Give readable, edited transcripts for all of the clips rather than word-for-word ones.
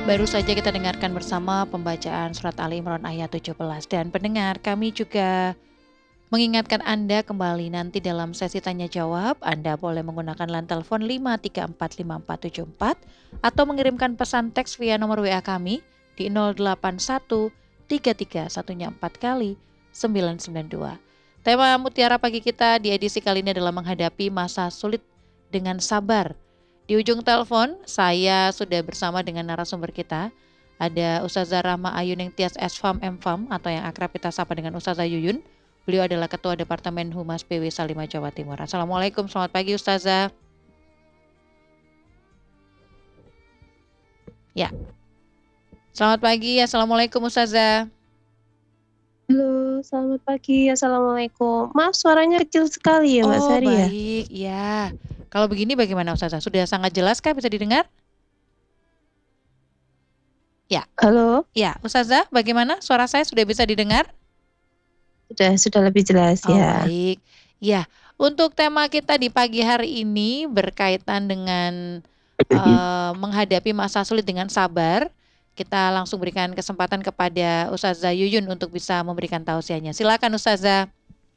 Baru saja kita dengarkan bersama pembacaan surat Ali Imran ayat 17. Dan pendengar, kami juga mengingatkan Anda kembali nanti dalam sesi tanya jawab. Anda boleh menggunakan line telepon 5345474 atau mengirimkan pesan teks via nomor WA kami di 081 33 4 992. Tema Mutiara Pagi kita di edisi kali ini adalah menghadapi masa sulit dengan sabar. Di ujung telepon, saya sudah bersama dengan narasumber kita. Ada Ustazah Rahma Ayuning Tias S.Fam M.Fam atau yang akrab kita sapa dengan Ustazah Yuyun. Beliau adalah Ketua Departemen Humas PW Salima Jawa Timur. Assalamualaikum, selamat pagi Ustazah. Ya, selamat pagi, Assalamualaikum Ustazah. Halo, selamat pagi. Assalamualaikum. Maaf, suaranya kecil sekali ya, Mbak Oh Sari ya? baik, ya. Kalau begini bagaimana Ustazah? Sudah sangat jelas kah, bisa didengar? Ya, Halo, ya Ustazah, bagaimana suara saya sudah bisa didengar? sudah lebih jelas Oh ya. baik, ya. Untuk tema kita di pagi hari ini berkaitan dengan menghadapi masa sulit dengan sabar. Kita langsung berikan kesempatan kepada Ustazah Yuyun untuk bisa memberikan tausiahnya. Silakan Ustazah.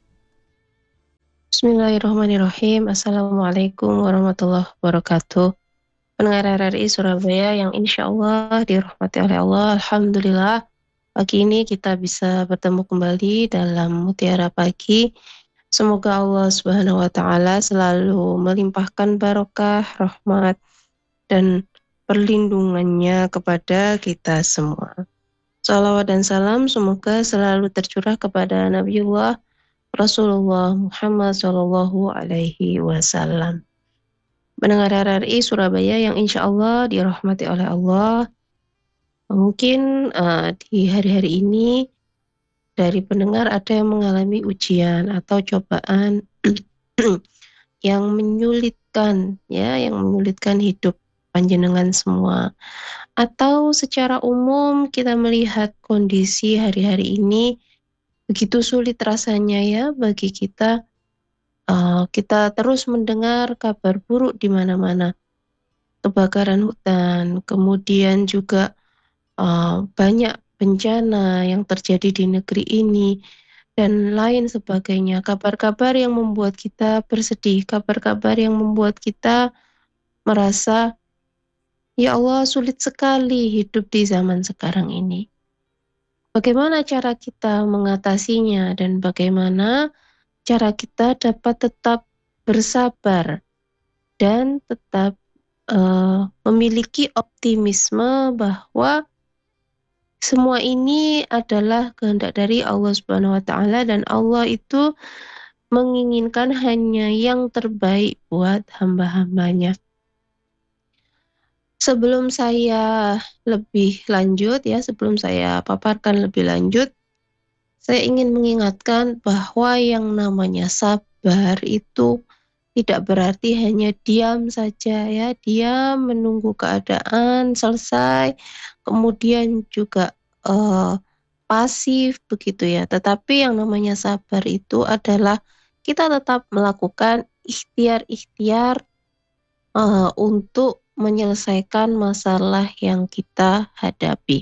Bismillahirrahmanirrahim. Assalamualaikum warahmatullahi wabarakatuh. Pendengar RRI Surabaya yang insya Allah dirahmati oleh Allah. Alhamdulillah, pagi ini kita bisa bertemu kembali dalam Mutiara Pagi. Semoga Allah Subhanahu wa Ta'ala selalu melimpahkan barokah, rahmat, dan perlindungannya kepada kita semua. Salawat dan salam semoga selalu tercurah kepada Nabiullah Rasulullah Muhammad Sallallahu Alaihi Wasallam. Mendengar RRI Surabaya yang insya Allah dirahmati oleh Allah, mungkin di hari-hari ini dari pendengar ada yang mengalami ujian atau cobaan yang menyulitkan, yang menyulitkan hidup panjenengan semua. Atau secara umum kita melihat kondisi hari-hari ini begitu sulit rasanya ya bagi kita. Kita terus mendengar kabar buruk di mana-mana, kebakaran hutan, kemudian juga banyak bencana yang terjadi di negeri ini, dan lain sebagainya. Kabar-kabar yang membuat kita bersedih, kabar-kabar yang membuat kita merasa, ya Allah sulit sekali hidup di zaman sekarang ini. Bagaimana cara kita mengatasinya dan bagaimana cara kita dapat tetap bersabar dan tetap memiliki optimisme bahwa semua ini adalah kehendak dari Allah Subhanahu wa Ta'ala, dan Allah itu menginginkan hanya yang terbaik buat hamba-hambanya. Sebelum saya lebih lanjut sebelum saya paparkan lebih lanjut, saya ingin mengingatkan bahwa yang namanya sabar itu tidak berarti hanya diam saja diam menunggu keadaan selesai, kemudian juga pasif begitu ya. Tetapi yang namanya sabar itu adalah kita tetap melakukan ikhtiar-ikhtiar untuk menyelesaikan masalah yang kita hadapi.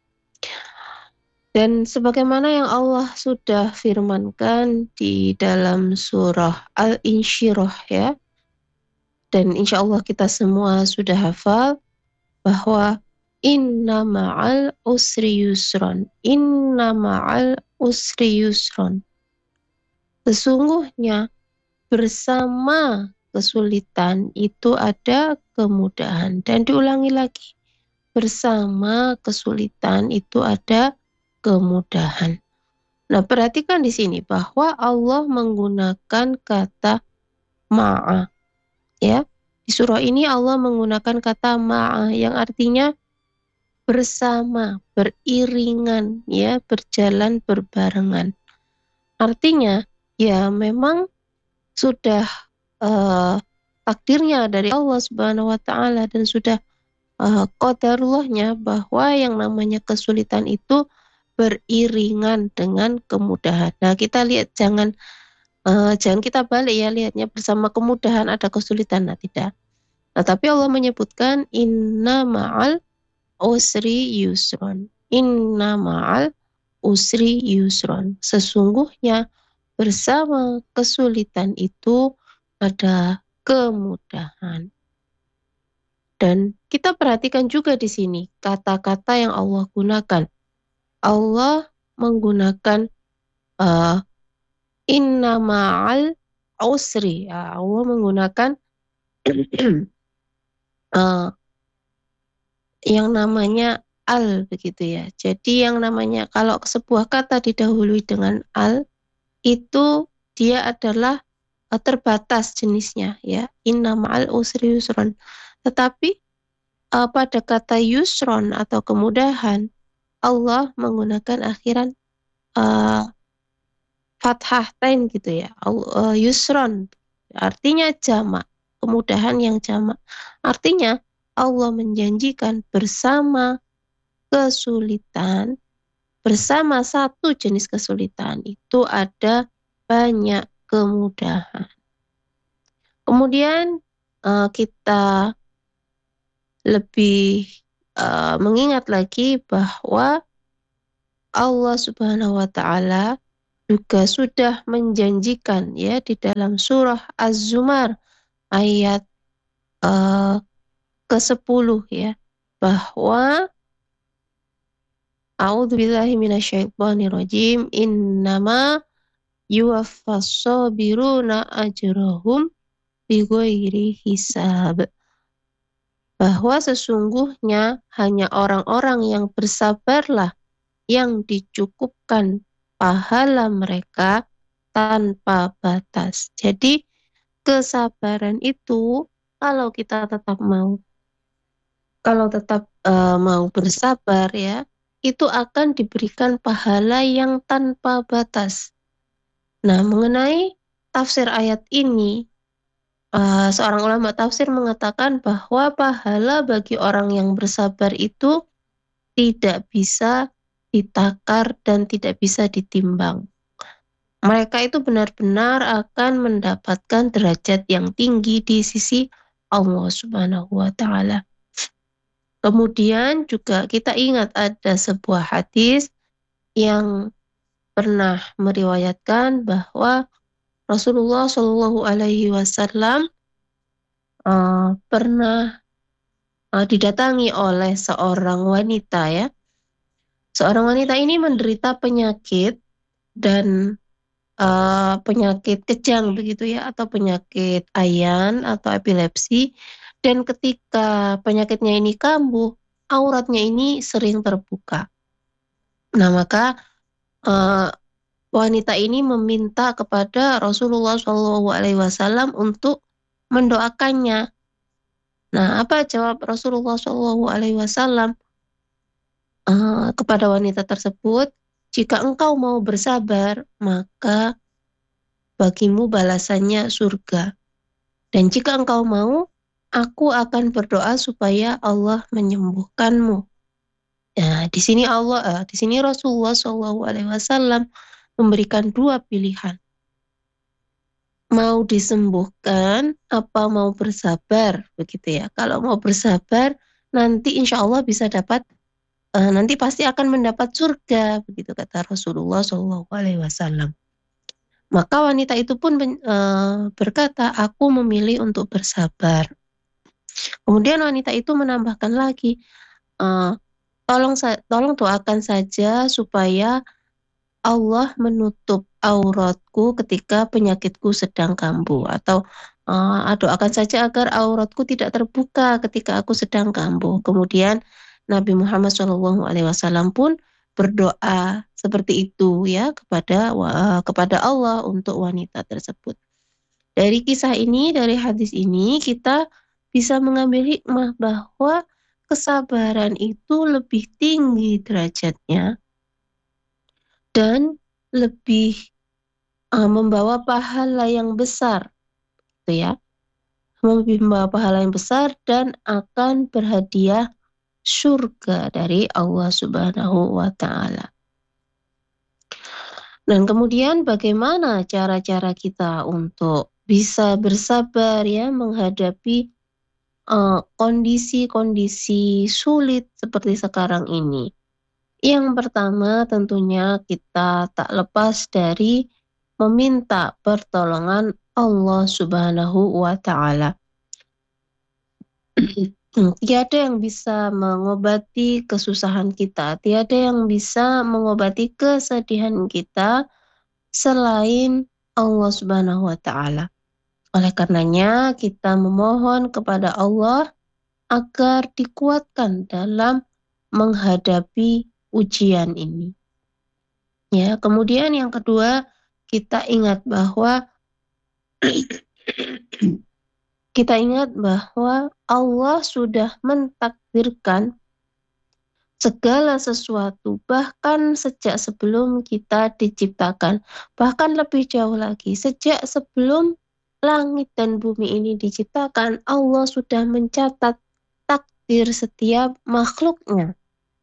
Dan sebagaimana yang Allah sudah firmankan di dalam surah Al-Insyirah dan insya Allah kita semua sudah hafal bahwa inna ma'al usri yusron, inna ma'al usri yusron. Sesungguhnya bersama kesulitan itu ada kemudahan. Dan diulangi lagi, bersama kesulitan itu ada kemudahan. Nah, perhatikan di sini bahwa Allah menggunakan kata ma'a Di surah ini Allah menggunakan kata ma'a yang artinya bersama, beriringan berjalan berbarengan. Artinya memang sudah takdirnya dari Allah Subhanahu wa Ta'ala dan sudah qadarullahnya bahwa yang namanya kesulitan itu beriringan dengan kemudahan. Nah, kita lihat jangan kita balik lihatnya bersama kemudahan ada kesulitan. Nah, tidak. Nah, tapi Allah menyebutkan inna ma'al usri yusron. Inna ma'al usri yusron. Sesungguhnya bersama kesulitan itu ada kemudahan. Dan kita perhatikan juga di sini kata-kata yang Allah gunakan. Allah menggunakan uh, inna ma'al usri. Allah menggunakan uh, yang namanya al begitu ya. Jadi yang namanya kalau sebuah kata didahului dengan al itu dia adalah terbatas jenisnya ya. Inna ma'al usri yusron. Tetapi pada kata yusron atau kemudahan Allah menggunakan akhiran uh, fathah tain gitu ya. Yusron artinya jamak, kemudahan yang jamak. Artinya Allah menjanjikan bersama kesulitan, bersama satu jenis kesulitan itu ada banyak kemudahan. Kemudian kita lebih mengingat lagi bahwa Allah Subhanahu wa taala juga sudah menjanjikan ya di dalam surah Az-Zumar ayat ke-10 ya bahwa a'udzubillahi minasyaitonirrajim innama yuwaffas sabiruna ajrahum bighairi hisab, bahwa sesungguhnya hanya orang-orang yang bersabarlah yang dicukupkan pahala mereka tanpa batas. Jadi kesabaran itu kalau tetap mau bersabar ya, itu akan diberikan pahala yang tanpa batas. Nah, mengenai tafsir ayat ini, seorang ulama tafsir mengatakan bahwa pahala bagi orang yang bersabar itu tidak bisa ditakar dan tidak bisa ditimbang. Mereka itu benar-benar akan mendapatkan derajat yang tinggi di sisi Allah Subhanahu wa taala. Kemudian juga kita ingat ada sebuah hadis yang pernah meriwayatkan bahwa Rasulullah Shallallahu Alaihi Wasallam pernah didatangi oleh seorang wanita ya. Seorang wanita ini menderita penyakit dan penyakit kejang begitu ya, atau penyakit ayan atau epilepsi. Dan ketika penyakitnya ini kambuh, auratnya ini sering terbuka. Nah, maka wanita ini meminta kepada Rasulullah SAW untuk mendoakannya. Nah, apa jawab Rasulullah SAW kepada wanita tersebut? Jika engkau mau bersabar, maka bagimu balasannya surga. Dan jika engkau mau, aku akan berdoa supaya Allah menyembuhkanmu. Nah, di sini Rasulullah SAW memberikan dua pilihan. Mau disembuhkan, apa mau bersabar, begitu ya. Kalau mau bersabar, nanti insya Allah bisa dapat, nanti pasti akan mendapat surga, begitu kata Rasulullah SAW. Maka wanita itu pun berkata, aku memilih untuk bersabar. Kemudian wanita itu menambahkan lagi, tolong doakan saja supaya Allah menutup auratku ketika penyakitku sedang kambuh, atau doakan saja agar auratku tidak terbuka ketika aku sedang kambuh. Kemudian Nabi Muhammad SAW pun berdoa seperti itu ya kepada Allah untuk wanita tersebut. Dari kisah ini, dari hadis ini kita bisa mengambil hikmah bahwa kesabaran itu lebih tinggi derajatnya dan lebih membawa pahala yang besar, gitu ya. Membawa pahala yang besar dan akan berhadiah surga dari Allah Subhanahu wa taala. Dan kemudian bagaimana cara-cara kita untuk bisa bersabar ya menghadapi kondisi-kondisi sulit seperti sekarang ini? Yang pertama tentunya kita tak lepas dari meminta pertolongan Allah Subhanahu wa Ta'ala. Tiada yang bisa mengobati kesusahan kita, tiada yang bisa mengobati kesedihan kita selain Allah Subhanahu wa Ta'ala. Oleh karenanya, kita memohon kepada Allah agar dikuatkan dalam menghadapi ujian ini. Ya, kemudian yang kedua, kita ingat bahwa Allah sudah mentakdirkan segala sesuatu, bahkan sejak sebelum kita diciptakan. Bahkan lebih jauh lagi, sejak sebelum langit dan bumi ini diciptakan, Allah sudah mencatat takdir setiap makhluknya.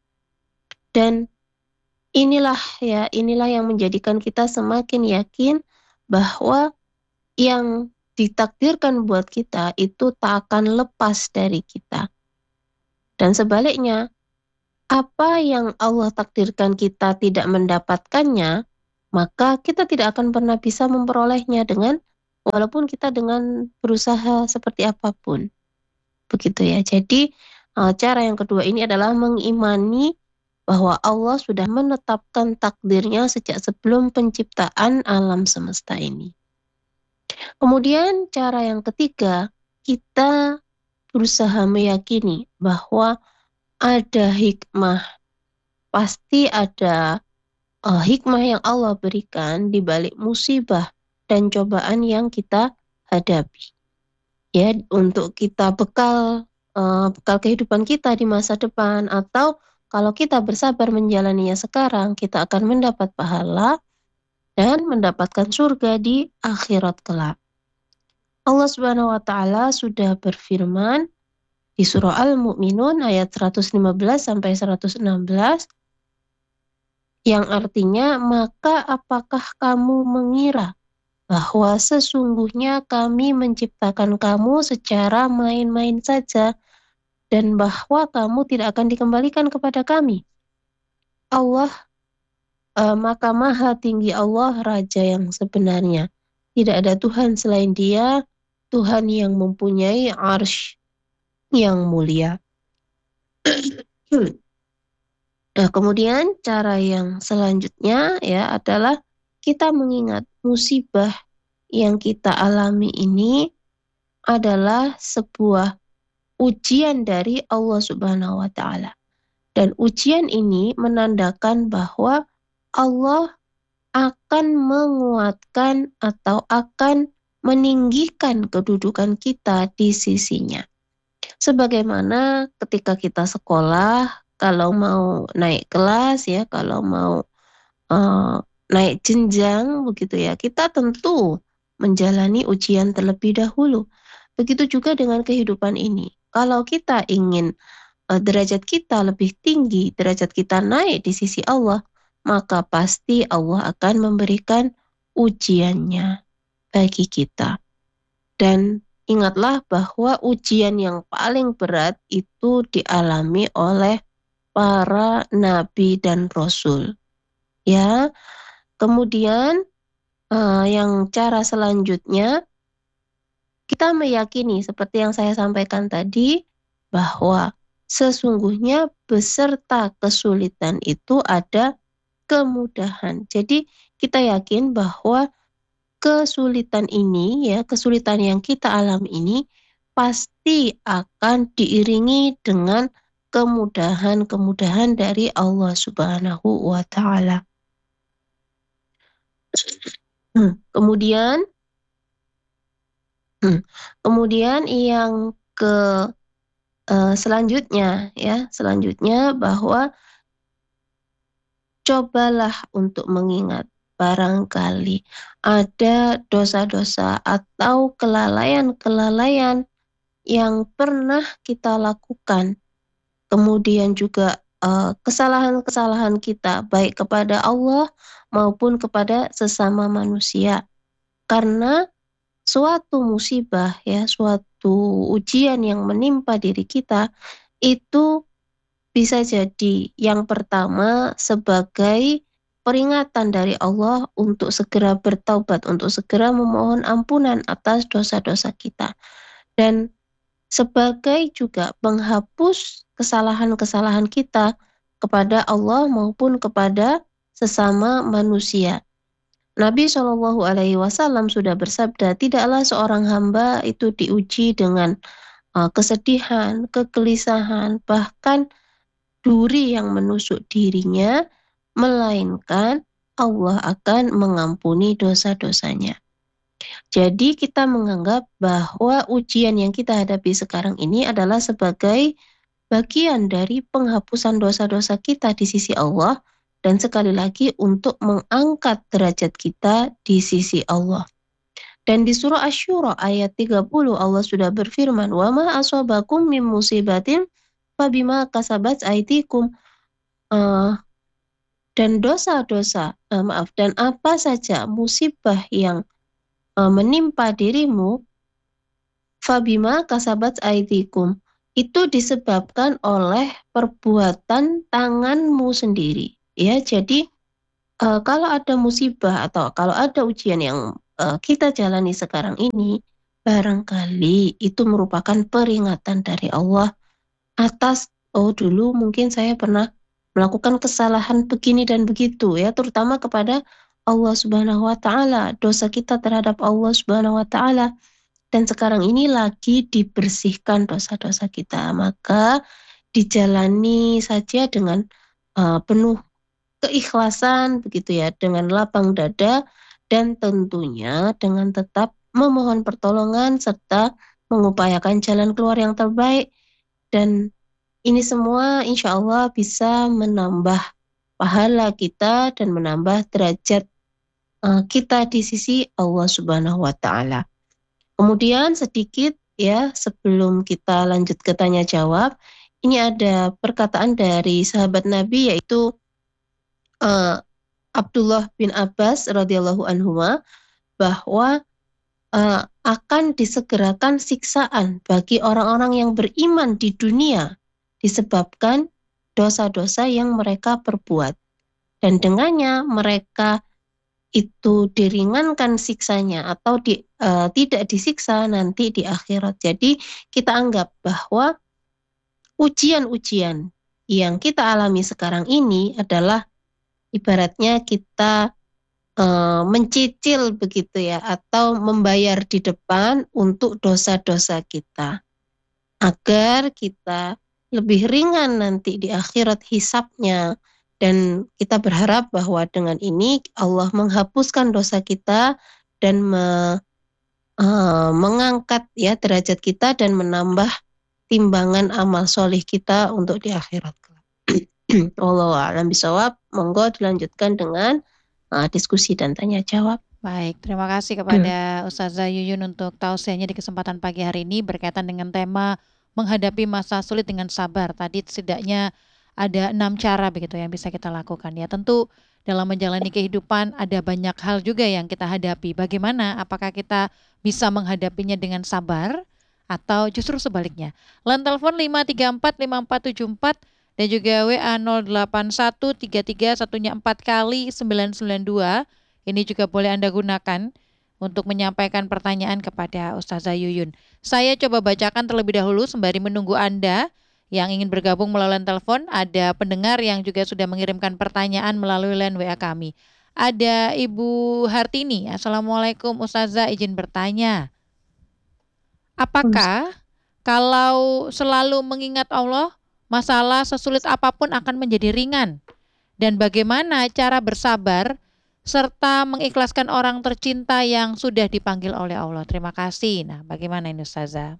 Dan inilah yang menjadikan kita semakin yakin bahwa yang ditakdirkan buat kita itu tak akan lepas dari kita. Dan sebaliknya, apa yang Allah takdirkan kita tidak mendapatkannya, maka kita tidak akan pernah bisa memperolehnya walaupun kita dengan berusaha seperti apapun. Begitu ya. Jadi, cara yang kedua ini adalah mengimani bahwa Allah sudah menetapkan takdirnya sejak sebelum penciptaan alam semesta ini. Kemudian cara yang ketiga, kita berusaha meyakini bahwa ada hikmah, pasti ada hikmah yang Allah berikan di balik musibah dan cobaan yang kita hadapi. Ya, untuk kita bekal kehidupan kita di masa depan, atau kalau kita bersabar menjalaninya sekarang, kita akan mendapat pahala dan mendapatkan surga di akhirat kelak. Allah Subhanahu wa taala sudah berfirman di surah Al-Mu'minun ayat 115 sampai 116 yang artinya, maka apakah kamu mengira bahwa sesungguhnya kami menciptakan kamu secara main-main saja dan bahwa kamu tidak akan dikembalikan kepada kami? Allah, maka maha tinggi Allah, Raja yang sebenarnya. Tidak ada Tuhan selain Dia, Tuhan yang mempunyai arsy yang mulia. Nah, kemudian cara yang selanjutnya ya adalah kita mengingat musibah yang kita alami ini adalah sebuah ujian dari Allah Subhanahu wa taala. Dan ujian ini menandakan bahwa Allah akan menguatkan atau akan meninggikan kedudukan kita di sisinya. Sebagaimana ketika kita sekolah, kalau mau naik kelas ya, kalau mau naik jenjang begitu ya, kita tentu menjalani ujian terlebih dahulu. Begitu juga dengan kehidupan ini. Kalau kita ingin derajat kita lebih tinggi, derajat kita naik di sisi Allah, maka pasti Allah akan memberikan ujiannya bagi kita. Dan ingatlah bahwa ujian yang paling berat itu dialami oleh para nabi dan rasul. Ya, kemudian yang cara selanjutnya, kita meyakini seperti yang saya sampaikan tadi, bahwa sesungguhnya beserta kesulitan itu ada kemudahan. Jadi kita yakin bahwa kesulitan ini ya, kesulitan yang kita alami ini pasti akan diiringi dengan kemudahan-kemudahan dari Allah Subhanahu wa taala. Kemudian yang selanjutnya bahwa cobalah untuk mengingat, barangkali ada dosa-dosa atau kelalaian-kelalaian yang pernah kita lakukan. Kemudian juga kesalahan-kesalahan kita baik kepada Allah maupun kepada sesama manusia. Karena suatu musibah ya, suatu ujian yang menimpa diri kita itu bisa jadi yang pertama sebagai peringatan dari Allah untuk segera bertaubat, untuk segera memohon ampunan atas dosa-dosa kita. Dan sebagai juga penghapus kesalahan-kesalahan kita kepada Allah maupun kepada sesama manusia. Nabi Shallallahu Alaihi Wasallam sudah bersabda, tidaklah seorang hamba itu diuji dengan kesedihan, kegelisahan, bahkan duri yang menusuk dirinya, melainkan Allah akan mengampuni dosa-dosanya. Jadi kita menganggap bahwa ujian yang kita hadapi sekarang ini adalah sebagai bagian dari penghapusan dosa-dosa kita di sisi Allah dan sekali lagi untuk mengangkat derajat kita di sisi Allah. Dan di surah Asy-Syura ayat 30 Allah sudah berfirman, "Wa ma asabakum min musibatin fabima kasabat aydikum." Uh, dan dosa-dosa, dan apa saja musibah yang menimpa dirimu, fabima kasabat aidikum, itu disebabkan oleh perbuatan tanganmu sendiri. Ya, jadi kalau ada musibah atau kalau ada ujian yang kita jalani sekarang ini, barangkali itu merupakan peringatan dari Allah atas, oh dulu mungkin saya pernah melakukan kesalahan begini dan begitu ya, terutama kepada Allah Subhanahu wa taala, dosa kita terhadap Allah Subhanahu wa taala, dan sekarang ini lagi dibersihkan dosa-dosa kita. Maka dijalani saja dengan penuh keikhlasan begitu ya, dengan lapang dada dan tentunya dengan tetap memohon pertolongan serta mengupayakan jalan keluar yang terbaik, dan ini semua insya Allah bisa menambah pahala kita dan menambah derajat kita di sisi Allah Subhanahu wa taala. Kemudian sedikit ya sebelum kita lanjut ke tanya jawab, ini ada perkataan dari sahabat Nabi yaitu uh, Abdullah bin Abbas radhiyallahu anhuma, bahwa akan disegerakan siksaan bagi orang-orang yang beriman di dunia disebabkan dosa-dosa yang mereka perbuat. Dan dengannya mereka itu diringankan siksanya atau tidak disiksa nanti di akhirat. Jadi kita anggap bahwa ujian-ujian yang kita alami sekarang ini adalah ibaratnya kita mencicil begitu ya, atau membayar di depan untuk dosa-dosa kita, agar kita lebih ringan nanti di akhirat hisabnya. Dan kita berharap bahwa dengan ini Allah menghapuskan dosa kita dan mengangkat ya derajat kita dan menambah timbangan amal solih kita untuk di akhirat. Wallahu a'lam bishawab. Monggo dilanjutkan dengan diskusi dan tanya jawab. Baik, terima kasih kepada Ustazah Yuyun untuk tausiahnya di kesempatan pagi hari ini berkaitan dengan tema menghadapi masa sulit dengan sabar. Tadi setidaknya ada 6 cara begitu yang bisa kita lakukan ya. Tentu dalam menjalani kehidupan ada banyak hal juga yang kita hadapi. Bagaimana? Apakah kita bisa menghadapinya dengan sabar atau justru sebaliknya? Line telepon 5345474 dan juga WA 08133 satunya 4 kali 992. Ini juga boleh Anda gunakan untuk menyampaikan pertanyaan kepada Ustazah Yuyun. Saya coba bacakan terlebih dahulu sembari menunggu Anda yang ingin bergabung melalui telepon. Ada pendengar yang juga sudah mengirimkan pertanyaan melalui line WA kami. Ada Ibu Hartini. Assalamualaikum Ustazah, izin bertanya. Apakah kalau selalu mengingat Allah, masalah sesulit apapun akan menjadi ringan? Dan bagaimana cara bersabar serta mengikhlaskan orang tercinta yang sudah dipanggil oleh Allah? Terima kasih. Nah, bagaimana ini Ustazah?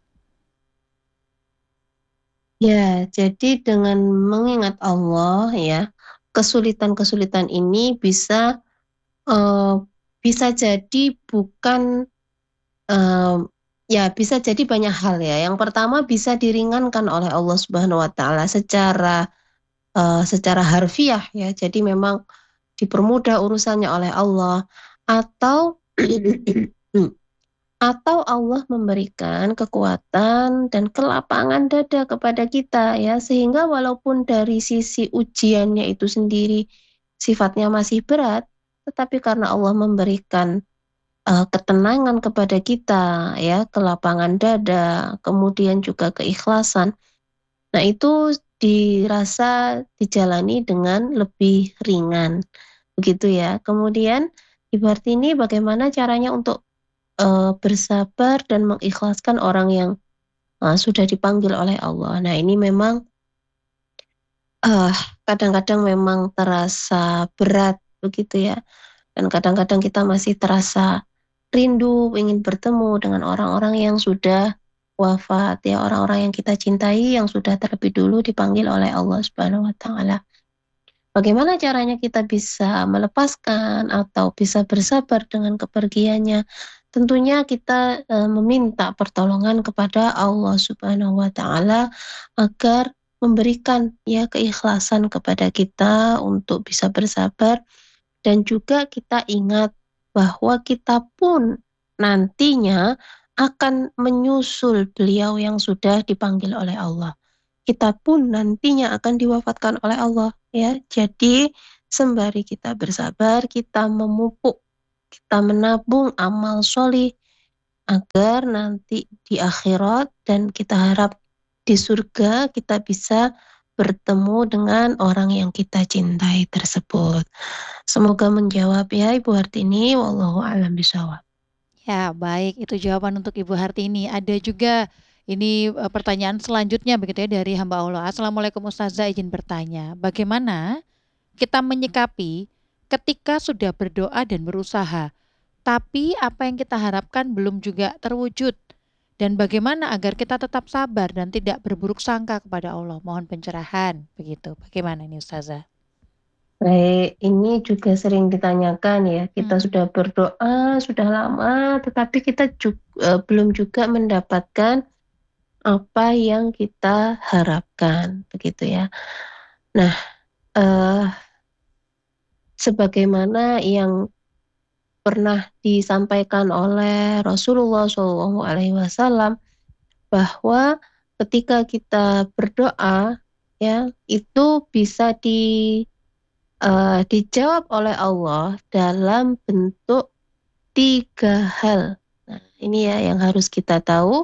Ya, jadi dengan mengingat Allah ya, kesulitan-kesulitan ini bisa jadi bukan ya bisa jadi banyak hal ya. Yang pertama bisa diringankan oleh Allah Subhanahu wa taala secara harfiah ya. Jadi memang dipermudah urusannya oleh Allah, atau atau Allah memberikan kekuatan dan kelapangan dada kepada kita ya, sehingga walaupun dari sisi ujiannya itu sendiri sifatnya masih berat, tetapi karena Allah memberikan ketenangan kepada kita ya, kelapangan dada, kemudian juga keikhlasan. Nah, itu dirasa dijalani dengan lebih ringan. Begitu ya. Kemudian Ibu Hartini bagaimana caranya untuk bersabar dan mengikhlaskan orang yang sudah dipanggil oleh Allah. Nah, ini memang uh, kadang-kadang memang terasa berat begitu ya. Dan kadang-kadang kita masih terasa rindu ingin bertemu dengan orang-orang yang sudah wafat ya, orang-orang yang kita cintai yang sudah terlebih dulu dipanggil oleh Allah Subhanahu wa taala. Bagaimana caranya kita bisa melepaskan atau bisa bersabar dengan kepergiannya? Tentunya kita meminta pertolongan kepada Allah Subhanahu wa taala agar memberikan ya keikhlasan kepada kita untuk bisa bersabar, dan juga kita ingat bahwa kita pun nantinya akan menyusul beliau yang sudah dipanggil oleh Allah. Kita pun nantinya akan diwafatkan oleh Allah ya. Jadi sembari kita bersabar, kita memupuk, kita menabung amal solih agar nanti di akhirat dan kita harap di surga kita bisa bertemu dengan orang yang kita cintai tersebut. Semoga menjawab ya Ibu Hartini, wallahu a'lam bishawab. Ya, baik, itu jawaban untuk Ibu Hartini. Ada juga ini pertanyaan selanjutnya begitu ya dari hamba Allah. Assalamualaikum Ustazah, izin bertanya, bagaimana kita menyikapi ketika sudah berdoa dan berusaha, tapi apa yang kita harapkan belum juga terwujud? Dan bagaimana agar kita tetap sabar dan tidak berburuk sangka kepada Allah? Mohon pencerahan, begitu. Bagaimana ini Ustazah? Baik, ini juga sering ditanyakan ya, kita Hmm. sudah berdoa, sudah lama, tetapi kita belum juga mendapatkan apa yang kita harapkan, begitu ya. Nah, eh, sebagaimana yang pernah disampaikan oleh Rasulullah SAW, bahwa ketika kita berdoa, ya, itu bisa dijawab oleh Allah dalam bentuk 3 hal. Nah, ini ya yang harus kita tahu,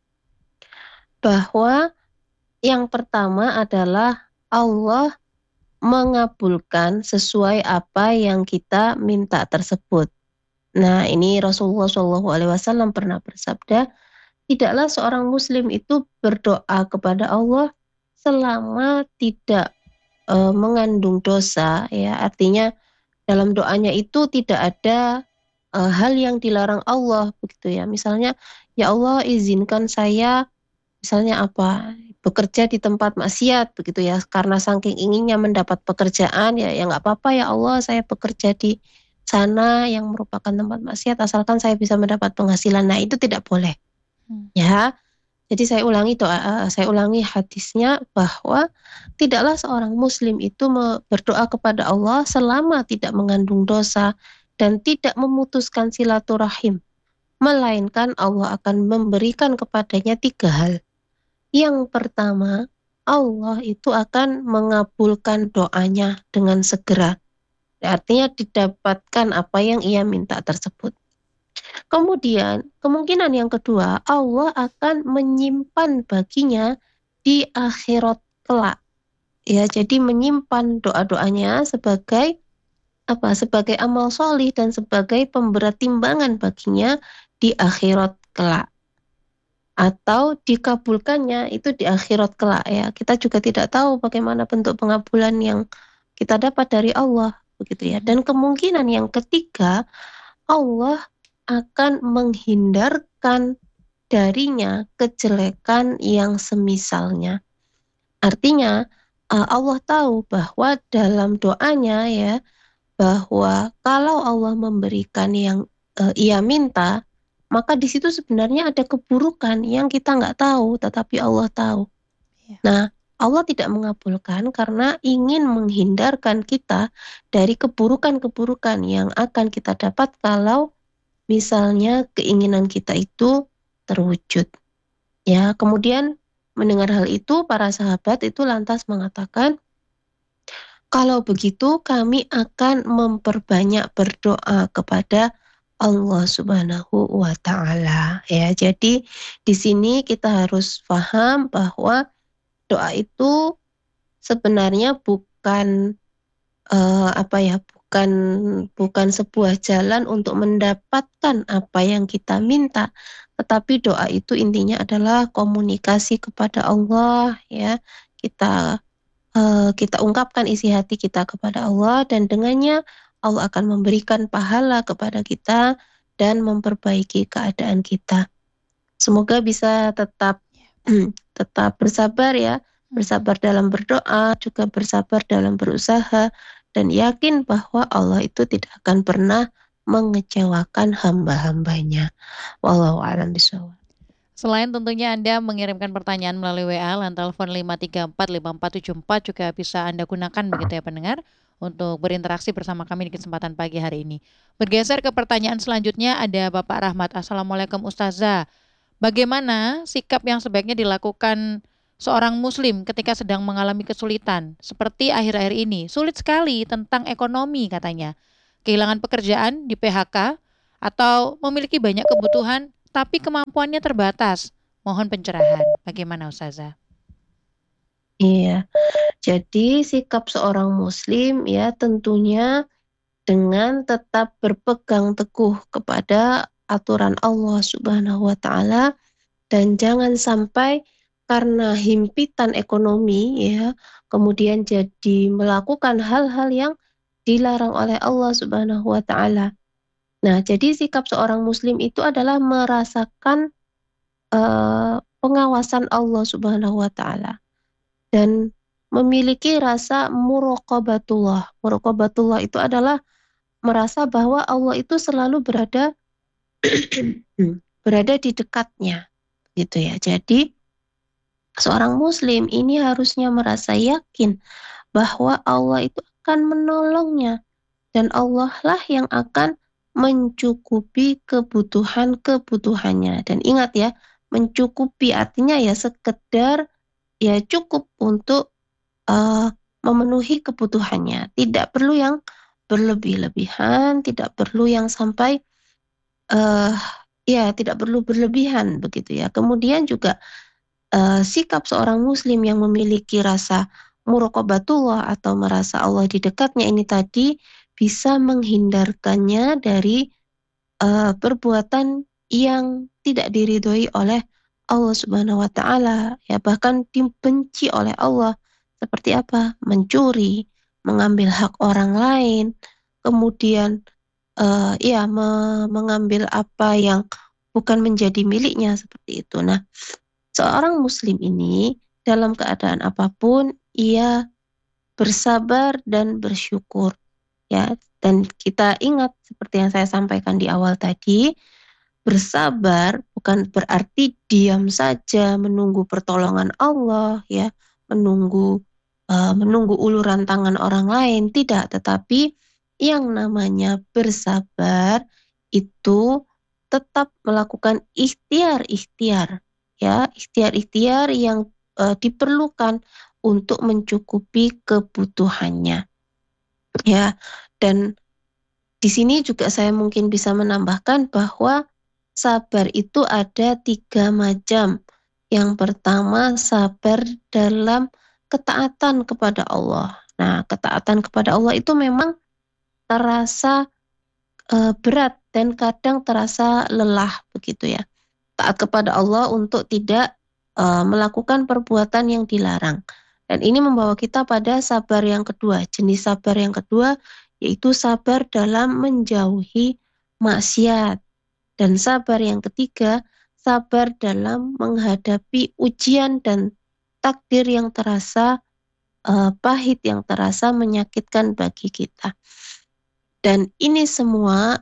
bahwa yang pertama adalah Allah mengabulkan sesuai apa yang kita minta tersebut. Nah, ini Rasulullah SAW pernah bersabda, tidaklah seorang muslim itu berdoa kepada Allah selama tidak mengandung dosa ya. Artinya dalam doanya itu tidak ada hal yang dilarang Allah begitu ya. Misalnya, ya Allah izinkan saya misalnya apa, bekerja di tempat maksiat begitu ya, karena saking inginnya mendapat pekerjaan ya, ya nggak apa-apa ya Allah saya bekerja di sana yang merupakan tempat maksiat asalkan saya bisa mendapat penghasilan. Nah, itu tidak boleh Hmm. ya. Jadi saya ulangi doa, saya ulangi hadisnya, bahwa tidaklah seorang muslim itu berdoa kepada Allah selama tidak mengandung dosa dan tidak memutuskan silaturahim, melainkan Allah akan memberikan kepadanya 3 hal. Yang pertama, Allah itu akan mengabulkan doanya dengan segera. Artinya didapatkan apa yang ia minta tersebut. Kemudian, kemungkinan yang kedua, Allah akan menyimpan baginya di akhirat kelak. Ya, jadi menyimpan doa-doanya sebagai apa? Sebagai amal solih dan sebagai pemberat timbangan baginya di akhirat kelak. Atau dikabulkannya itu di akhirat kelak ya. Kita juga tidak tahu bagaimana bentuk pengabulan yang kita dapat dari Allah, begitu ya. Hmm. Dan kemungkinan yang ketiga, Allah akan menghindarkan darinya kejelekan yang semisalnya. Artinya, Allah tahu bahwa dalam doanya ya, bahwa kalau Allah memberikan yang ia minta, maka di situ sebenarnya ada keburukan yang kita nggak tahu, tetapi Allah tahu. Ya. Nah, Allah tidak mengabulkan karena ingin menghindarkan kita dari keburukan-keburukan yang akan kita dapat kalau misalnya keinginan kita itu terwujud. Ya, kemudian mendengar hal itu para sahabat itu lantas mengatakan, kalau begitu kami akan memperbanyak berdoa kepada Allah Subhanahu wa taala. Ya, jadi di sini kita harus paham bahwa doa itu sebenarnya bukan apa ya, bukan sebuah jalan untuk mendapatkan apa yang kita minta, tetapi doa itu intinya adalah komunikasi kepada Allah ya. Kita ungkapkan isi hati kita kepada Allah dan dengannya Allah akan memberikan pahala kepada kita dan memperbaiki keadaan kita. Semoga bisa tetap tetap bersabar ya, bersabar dalam berdoa, juga bersabar dalam berusaha, dan yakin bahwa Allah itu tidak akan pernah mengecewakan hamba-hambanya. Wallahu a'lam bishawab. Selain tentunya Anda mengirimkan pertanyaan melalui WA, line telepon 5345474 juga bisa Anda gunakan begitu ya pendengar untuk berinteraksi bersama kami di kesempatan pagi hari ini. Bergeser ke pertanyaan selanjutnya ada Bapak Rahmat. Assalamualaikum Ustazah. Bagaimana sikap yang sebaiknya dilakukan seorang muslim ketika sedang mengalami kesulitan seperti akhir-akhir ini? Sulit sekali tentang ekonomi katanya. Kehilangan pekerjaan di PHK atau memiliki banyak kebutuhan tapi kemampuannya terbatas. Mohon pencerahan. Bagaimana Ustazah? Iya, jadi sikap seorang muslim ya tentunya dengan tetap berpegang teguh kepada aturan Allah Subhanahu wa taala dan jangan sampai karena himpitan ekonomi ya, kemudian jadi melakukan hal-hal yang dilarang oleh Allah Subhanahu wa taala. Nah, jadi sikap seorang muslim itu adalah merasakan pengawasan Allah Subhanahu wa taala dan memiliki rasa muraqabatullah. Muraqabatullah itu adalah merasa bahwa Allah itu selalu berada berada di dekatnya gitu ya. Jadi seorang muslim ini harusnya merasa yakin bahwa Allah itu akan menolongnya dan Allah lah yang akan mencukupi kebutuhan-kebutuhannya. Dan ingat ya, mencukupi artinya ya sekedar ya cukup untuk uh, memenuhi kebutuhannya. Tidak perlu yang berlebih-lebihan, tidak perlu yang sampai uh, ya tidak perlu berlebihan begitu ya. Kemudian juga sikap seorang muslim yang memiliki rasa muraqabatullah atau merasa Allah di dekatnya ini tadi bisa menghindarkannya dari perbuatan yang tidak diridhoi oleh Allah Subhanahu wa taala ya, bahkan dibenci oleh Allah. Seperti apa? Mencuri, mengambil hak orang lain, kemudian ya mengambil apa yang bukan menjadi miliknya seperti itu. Nah, seorang muslim ini dalam keadaan apapun ia bersabar dan bersyukur ya. Dan kita ingat seperti yang saya sampaikan di awal tadi, bersabar bukan berarti diam saja menunggu pertolongan Allah ya, menunggu uluran tangan orang lain, tidak, tetapi yang namanya bersabar itu tetap melakukan ikhtiar-ikhtiar ya, ikhtiar-ikhtiar yang diperlukan untuk mencukupi kebutuhannya ya. Dan di sini juga saya mungkin bisa menambahkan bahwa sabar itu ada 3 macam. Yang pertama sabar dalam ketaatan kepada Allah. Nah, ketaatan kepada Allah itu memang terasa berat dan kadang terasa lelah begitu ya. Taat kepada Allah untuk tidak melakukan perbuatan yang dilarang. Dan ini membawa kita pada sabar yang kedua. Jenis sabar yang kedua yaitu sabar dalam menjauhi maksiat. Dan sabar yang ketiga, sabar dalam menghadapi ujian dan takdir yang terasa pahit, yang terasa menyakitkan bagi kita. Dan ini semua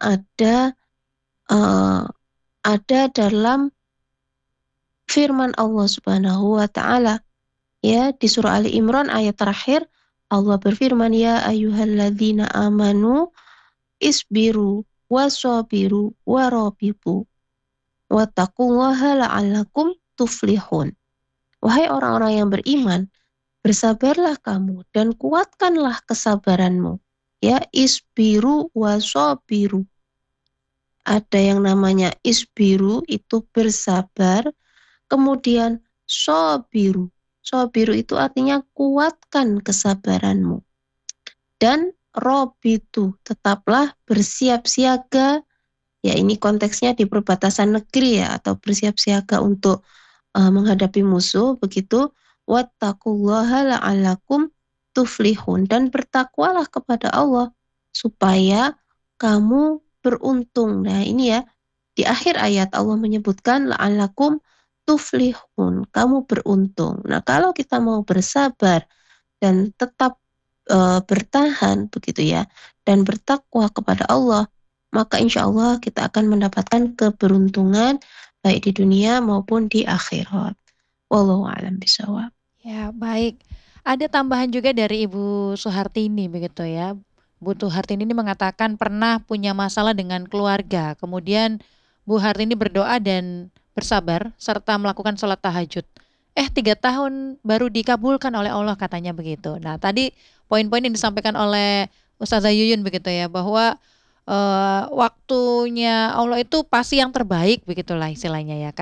ada dalam firman Allah Subhanahu wa taala ya, di surah Ali Imran ayat terakhir Allah berfirman, ya ayyuhalladzina amanu isbiru wasabiru warabitu wattaqullaha la'allakum tuflihun. Wahai orang-orang yang beriman, bersabarlah kamu dan kuatkanlah kesabaranmu. Ya, isbiru wasabiru. Ada yang namanya isbiru, itu bersabar. Kemudian sobiru. Sobiru itu artinya kuatkan kesabaranmu. Dan robitu, tetaplah bersiap siaga. Ya, ini konteksnya di perbatasan negeri ya, atau bersiap siaga untuk menghadapi musuh, begitu. Wattaqullaha la'allakum tuflihun, dan bertakwalah kepada Allah supaya kamu beruntung. Nah, ini ya, di akhir ayat Allah menyebutkan la'allakum tuflihun, kamu beruntung. Nah, kalau kita mau bersabar dan tetap bertahan begitu ya, dan bertakwa kepada Allah, maka insya Allah kita akan mendapatkan keberuntungan baik di dunia maupun di akhirat. Wallahu a'lam bishawab. Ya, baik. Ada tambahan juga dari Ibu Suhartini begitu ya. Bu Hartini ini mengatakan pernah punya masalah dengan keluarga. Kemudian Bu Hartini berdoa dan bersabar serta melakukan sholat tahajud. 3 tahun baru dikabulkan oleh Allah katanya begitu. Nah, tadi poin-poin yang disampaikan oleh Ustazah Yuyun begitu ya, bahwa waktunya Allah itu pasti yang terbaik begitulah istilahnya ya.